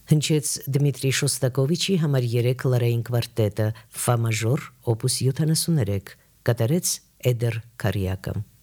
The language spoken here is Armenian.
Հնչեց Դմիտրի Շոստակովիչի համար 3 լարային կվարտետը Ֆա մաժոր, օպուս 73, կատարեց Էդեր Քարիակը։